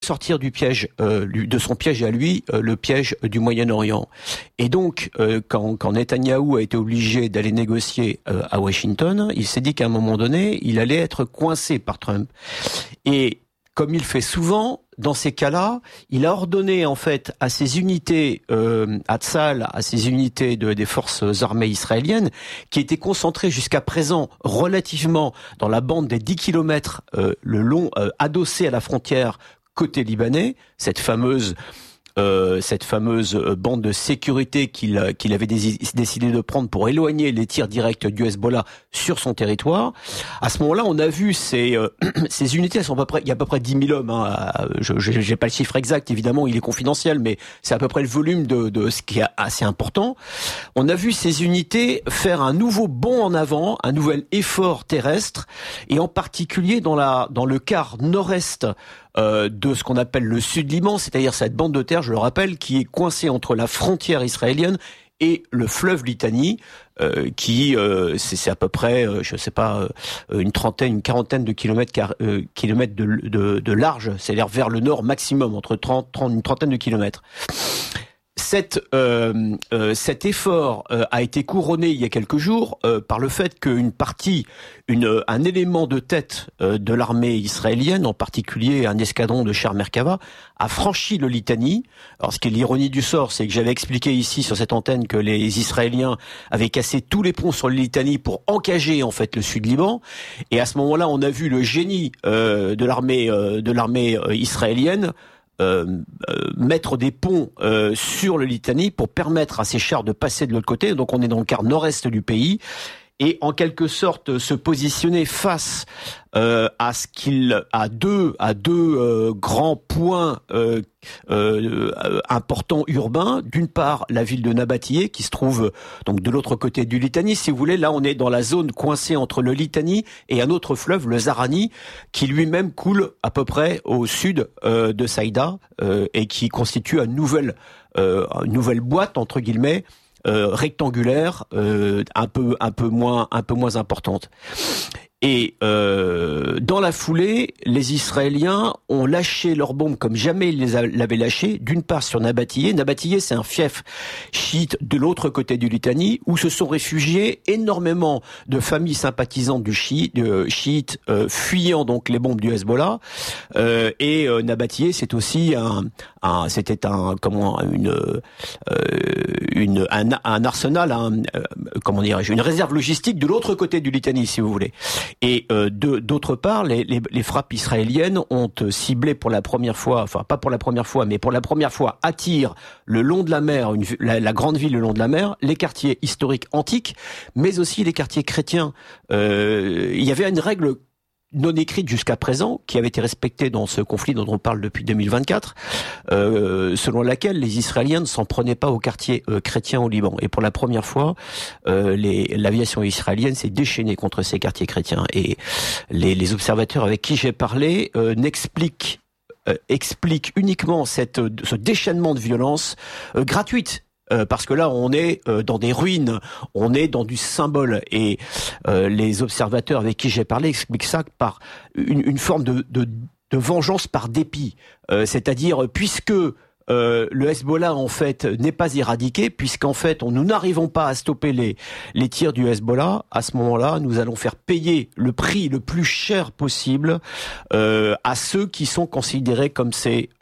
sortir du piège, de son piège à lui, le piège du Moyen-Orient. Et donc, quand Netanyahou a été obligé d'aller négocier à Washington, il s'est dit qu'à un moment donné, il allait être coincé par Trump. Et comme il fait souvent, dans ces cas-là, il a ordonné en fait à ses unités, à Tzahal, à ses unités des forces armées israéliennes, qui étaient concentrées jusqu'à présent relativement dans la bande des 10 kilomètres le long, adossée à la frontière côté libanais, cette fameuse bande de sécurité qu'il avait décidé de prendre pour éloigner les tirs directs du Hezbollah sur son territoire. À ce moment-là, on a vu ces unités, elles sont il y a à peu près 10 000 hommes. Hein, j'ai pas le chiffre exact, évidemment, il est confidentiel, mais c'est à peu près le volume de ce qui est assez important. On a vu ces unités faire un nouveau bond en avant, un nouvel effort terrestre, et en particulier dans le quart nord-est de ce qu'on appelle le Sud-Liban, c'est-à-dire cette bande de terre, je le rappelle, qui est coincée entre la frontière israélienne et le fleuve Litanie, qui c'est à peu près, je sais pas, une quarantaine de kilomètres de large, c'est-à-dire vers le nord maximum, une trentaine de kilomètres. Cet effort a été couronné il y a quelques jours par le fait un élément de tête de l'armée israélienne, en particulier un escadron de chars Merkava, a franchi le Litani. Alors, ce qui est l'ironie du sort, c'est que j'avais expliqué ici sur cette antenne que les Israéliens avaient cassé tous les ponts sur le Litani pour encager en fait le Sud-Liban. Et à ce moment-là, on a vu le génie de l'armée israélienne mettre des ponts sur le Litani pour permettre à ces chars de passer de l'autre côté. Donc on est dans le quart nord-est du pays et en quelque sorte se positionner face à deux grands points importants urbains. D'une part, la ville de Nabatiyé qui se trouve donc de l'autre côté du Litani. Si vous voulez, là on est dans la zone coincée entre le Litani et un autre fleuve, le Zarani, qui lui-même coule à peu près au sud de Saïda et qui constitue une nouvelle boîte entre guillemets rectangulaire, un peu moins importante. Et dans la foulée, les Israéliens ont lâché leurs bombes comme jamais ils l'avaient lâché. D'une part sur Nabatiyé. Nabatiyé, c'est un fief chiite de l'autre côté du Litani, où se sont réfugiés énormément de familles sympathisantes du chiites fuyant donc les bombes du Hezbollah. Et Nabatiyé, c'est aussi un arsenal, comment dirais-je, une réserve logistique de l'autre côté du Litani, si vous voulez. Et d'autre part, les frappes israéliennes ont ciblé pour la première fois, enfin pas pour la première fois, mais pour la première fois à Tyr, le long de la mer, la grande ville le long de la mer, les quartiers historiques antiques, mais aussi les quartiers chrétiens. Il y avait une règle non écrite jusqu'à présent, qui avait été respectée dans ce conflit dont on parle depuis 2024, selon laquelle les Israéliens ne s'en prenaient pas aux quartiers chrétiens au Liban. Et pour la première fois, l'aviation israélienne s'est déchaînée contre ces quartiers chrétiens. Et les observateurs avec qui j'ai parlé expliquent uniquement ce déchaînement de violence gratuite. Parce que là, on est dans des ruines, on est dans du symbole. Et les observateurs avec qui j'ai parlé expliquent ça par une forme de vengeance par dépit. C'est-à-dire, puisque le Hezbollah, en fait, n'est pas éradiqué, puisqu'en fait, nous n'arrivons pas à stopper les tirs du Hezbollah, à ce moment-là, nous allons faire payer le prix le plus cher possible à ceux qui sont considérés comme ces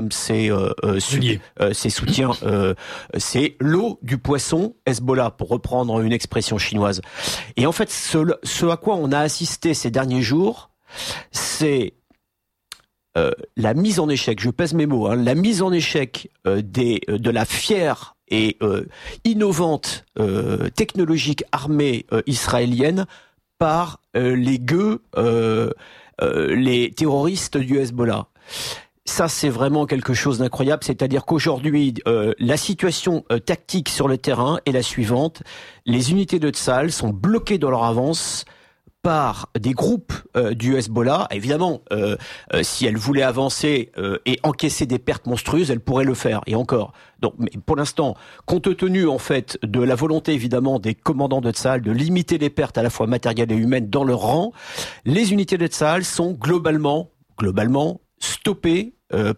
soutiens. C'est l'eau du poisson Hezbollah, pour reprendre une expression chinoise. Et en fait, ce à quoi on a assisté ces derniers jours, c'est la mise en échec, je pèse mes mots, la mise en échec de la fière et innovante technologique armée israélienne par les terroristes du Hezbollah. Ça, c'est vraiment quelque chose d'incroyable. C'est-à-dire qu'aujourd'hui, la situation tactique sur le terrain est la suivante. Les unités de Tzahal sont bloquées dans leur avance par des groupes du Hezbollah. Évidemment, si elle voulait avancer et encaisser des pertes monstrueuses, elle pourrait le faire, et encore. Donc, mais pour l'instant, compte tenu en fait de la volonté évidemment des commandants de Tzahal de limiter les pertes à la fois matérielles et humaines dans leur rang, les unités de Tzahal sont globalement stoppées